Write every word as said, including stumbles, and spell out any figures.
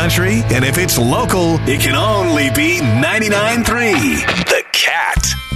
country, and if it's local, it can only be ninety-nine point three. The